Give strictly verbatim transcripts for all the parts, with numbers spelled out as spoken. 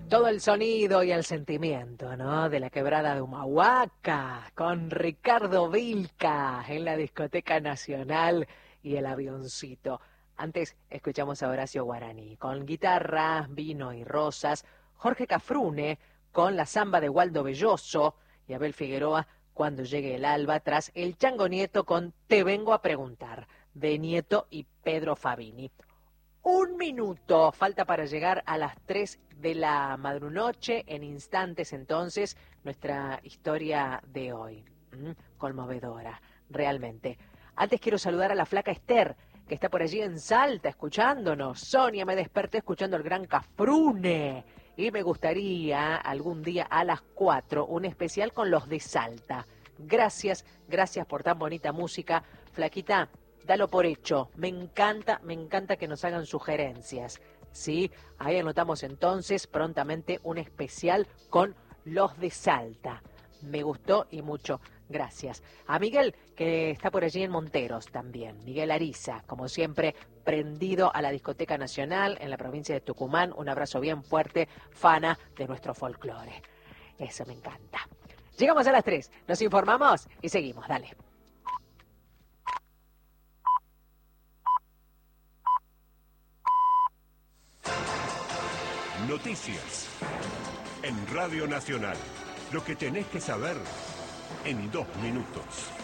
Todo el sonido y el sentimiento, ¿no? De la quebrada de Humahuaca, con Ricardo Vilca en la Discoteca Nacional y el avioncito. Antes escuchamos a Horacio Guaraní, con guitarra, vino y rosas, Jorge Cafrune, con la samba de Waldo Belloso, y Abel Figueroa, Cuando llegue el alba, tras el Chango Nieto con Te vengo a preguntar, de Nieto y Pedro Fabini. Un minuto falta para llegar a las tres de la madrunoche. En instantes, entonces, nuestra historia de hoy. ¿Mm? Conmovedora, realmente. Antes quiero saludar a la flaca Esther, que está por allí en Salta, escuchándonos. Sonia, me desperté escuchando el gran Cafrune. Y me gustaría algún día a las cuatro, un especial con los de Salta. Gracias, gracias por tan bonita música. Flaquita, dalo por hecho. Me encanta, me encanta que nos hagan sugerencias. Sí, ahí anotamos entonces prontamente un especial con los de Salta. Me gustó y mucho. Gracias. A Miguel, que está por allí en Monteros también. Miguel Ariza, como siempre, prendido a la Discoteca Nacional en la provincia de Tucumán. Un abrazo bien fuerte, fana de nuestro folclore. Eso me encanta. Llegamos a las tres, nos informamos y seguimos. Dale. Noticias en Radio Nacional. Lo que tenés que saber en dos minutos.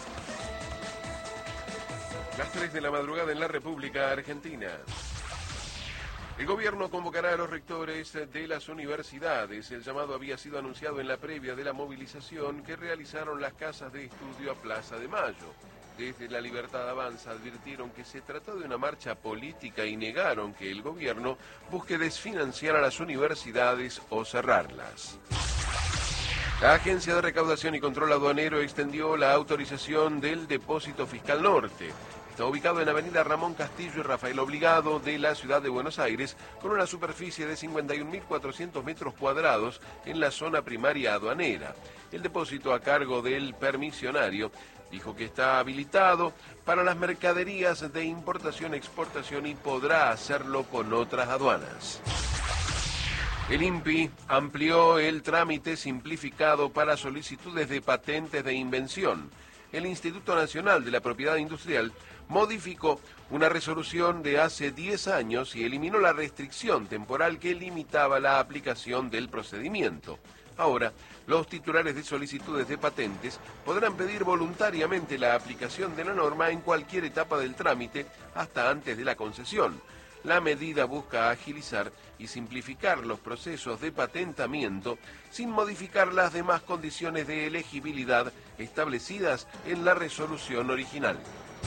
Las tres de la madrugada en la República Argentina. El gobierno convocará a los rectores de las universidades. El llamado había sido anunciado en la previa de la movilización que realizaron las casas de estudio a Plaza de Mayo. Desde La Libertad Avanza advirtieron que se trató de una marcha política y negaron que el gobierno busque desfinanciar a las universidades o cerrarlas. La Agencia de Recaudación y Control Aduanero extendió la autorización del Depósito Fiscal Norte. Está ubicado en Avenida Ramón Castillo y Rafael Obligado de la ciudad de Buenos Aires, con una superficie de cincuenta y un mil cuatrocientos metros cuadrados en la zona primaria aduanera. El depósito a cargo del permisionario dijo que está habilitado para las mercaderías de importación, exportación y podrá hacerlo con otras aduanas. El I N P I amplió el trámite simplificado para solicitudes de patentes de invención. El Instituto Nacional de la Propiedad Industrial modificó una resolución de hace diez años y eliminó la restricción temporal que limitaba la aplicación del procedimiento. Ahora, los titulares de solicitudes de patentes podrán pedir voluntariamente la aplicación de la norma en cualquier etapa del trámite hasta antes de la concesión. La medida busca agilizar y simplificar los procesos de patentamiento sin modificar las demás condiciones de elegibilidad establecidas en la resolución original.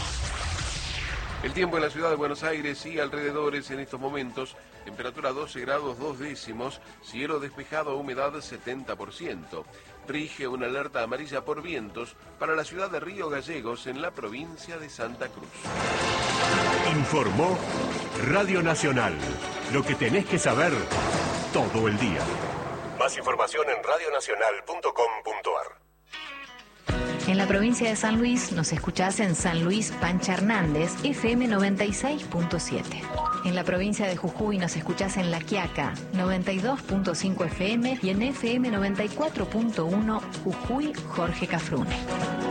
El tiempo en la ciudad de Buenos Aires y alrededores en estos momentos: temperatura doce grados dos décimos, cielo despejado, humedad setenta por ciento. Rige una alerta amarilla por vientos para la ciudad de Río Gallegos en la provincia de Santa Cruz. Informó Radio Nacional. Lo que tenés que saber todo el día. Más información en radio nacional punto com punto ar. En la provincia de San Luis nos escuchás en San Luis Pancha Hernández, F M noventa y seis punto siete. En la provincia de Jujuy nos escuchás en La Quiaca, noventa y dos punto cinco F M y en F M noventa y cuatro punto uno Jujuy Jorge Cafrune.